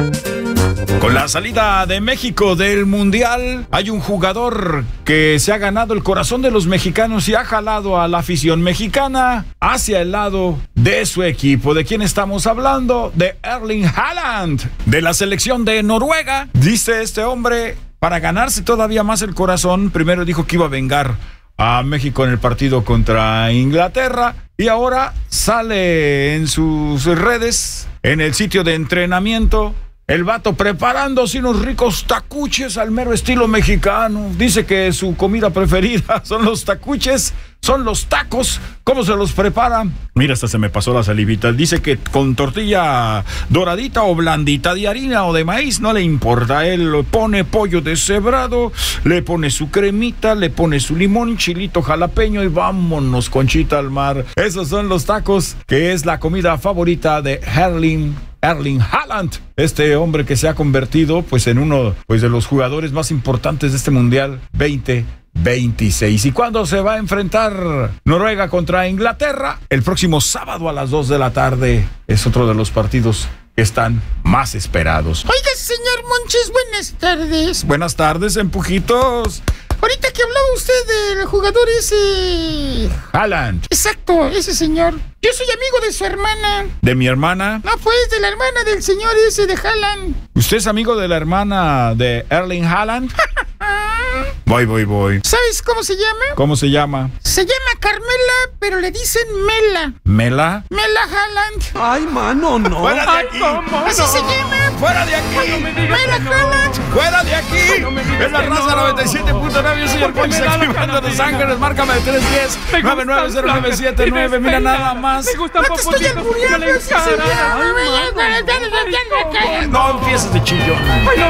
Con la salida de México del Mundial, hay un jugador que se ha ganado el corazón de los mexicanos y ha jalado a la afición mexicana hacia el lado de su equipo. ¿De quién estamos hablando? De Erling Haaland, de la selección de Noruega. Dice este hombre, para ganarse todavía más el corazón, primero dijo que iba a vengar a México en el partido contra Inglaterra y ahora sale en sus redes, en el sitio de entrenamiento, el vato preparándose unos ricos tacuches al mero estilo mexicano. Dice que su comida preferida son los tacuches, son los tacos. ¿Cómo se los prepara? Mira, hasta se me pasó la salivita. Dice que con tortilla doradita o blandita, de harina o de maíz, no le importa. Él pone pollo deshebrado, le pone su cremita, le pone su limón, chilito jalapeño y vámonos, conchita al mar. Esos son los tacos, que es la comida favorita de Erling Haaland, este hombre que se ha convertido pues en uno pues de los jugadores más importantes de este Mundial 2026. ¿Y cuándo se va a enfrentar Noruega contra Inglaterra? El próximo sábado a las 2 de la tarde. Es otro de los partidos que están más esperados. Oiga, señor Monches, buenas tardes. Buenas tardes, empujitos. Ahorita que hablaba usted del jugador ese... Haaland. Exacto, ese señor. Yo soy amigo de su hermana. ¿De mi hermana? No, pues, de la hermana del señor ese de Haaland. ¿Usted es amigo de la hermana de Erling Haaland? Voy. ¿Sabes cómo se llama? ¿Cómo se llama? Se llama Carmela, pero le dicen Mela. ¿Mela? Mela Haaland. Ay, mano, no. ¡Fuera de aquí! Así se llama. ¡Fuera de aquí! Mela Haaland. ¡Fuera de aquí! Es la raza 97.9. Yo soy el Ponce, activando Los Ángeles. Márcame de 310-990-979. Mira nada más. Me gusta un No te estoy albureando, poquito. ese señor. No empieces de chillón. Ay, no